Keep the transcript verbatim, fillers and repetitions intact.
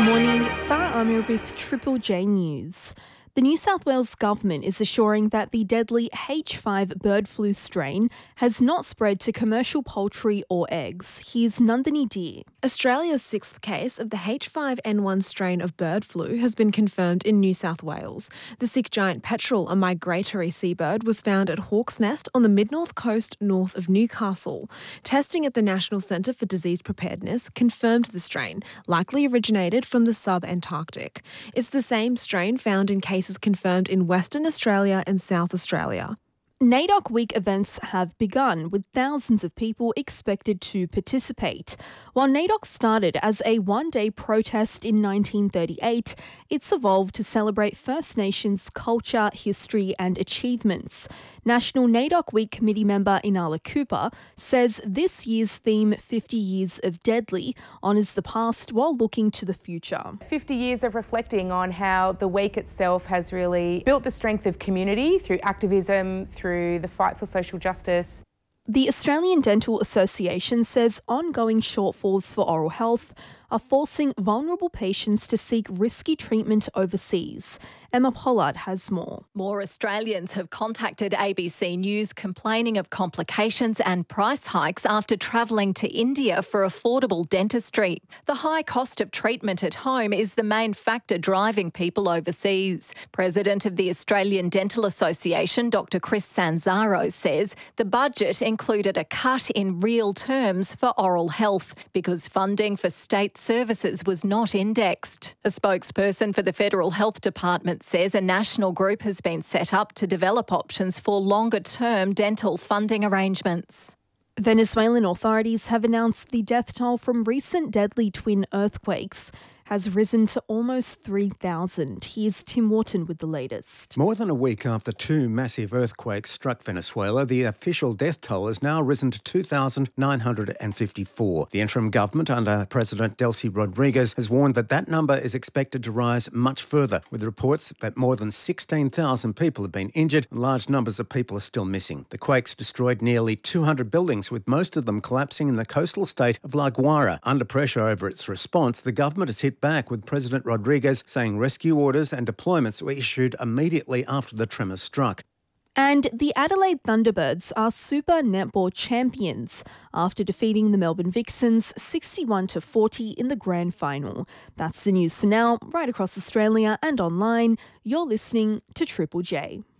Morning, Sarah Amir with Triple J News. The New South Wales government is assuring that the deadly H five bird flu strain has not spread to commercial poultry or eggs. Here's Nandini Deer. Australia's sixth case of the H five N one strain of bird flu has been confirmed in New South Wales. The sick giant petrel, a migratory seabird, was found at Hawk's Nest on the mid-north coast north of Newcastle. Testing at the National Centre for Disease Preparedness confirmed the strain, likely originated from the sub-Antarctic. It's the same strain found in cases confirmed in Western Australia and South Australia. NAIDOC Week events have begun, with thousands of people expected to participate. While NAIDOC started as a one-day protest in nineteen thirty-eight, it's evolved to celebrate First Nations culture, history and achievements. National NAIDOC Week committee member Inala Cooper says this year's theme, fifty years of Deadly, honours the past while looking to the future. fifty years of reflecting on how the week itself has really built the strength of community through activism, through through the fight for social justice. The Australian Dental Association says ongoing shortfalls for oral health are forcing vulnerable patients to seek risky treatment overseas. Emma Pollard has more. More Australians have contacted A B C News complaining of complications and price hikes after travelling to India for affordable dentistry. The high cost of treatment at home is the main factor driving people overseas. President of the Australian Dental Association, Doctor Chris Sanzaro, says the budget included a cut in real terms for oral health because funding for state services was not indexed. A spokesperson for the Federal Health Department says a national group has been set up to develop options for longer-term dental funding arrangements. Venezuelan authorities have announced the death toll from recent deadly twin earthquakes has risen to almost three thousand. Here's Tim Wharton with the latest. More than a week after two massive earthquakes struck Venezuela, the official death toll has now risen to two thousand nine hundred fifty-four. The interim government under President Delcy Rodriguez has warned that that number is expected to rise much further, with reports that more than sixteen thousand people have been injured and large numbers of people are still missing. The quakes destroyed nearly two hundred buildings, with most of them collapsing in the coastal state of La Guaira. Under pressure over its response, the government has hit back, with President Rodriguez saying rescue orders and deployments were issued immediately after the tremor struck. And the Adelaide Thunderbirds are Super Netball champions after defeating the Melbourne Vixens sixty-one to forty in the grand final. That's the news for now, right across Australia and online. You're listening to Triple J.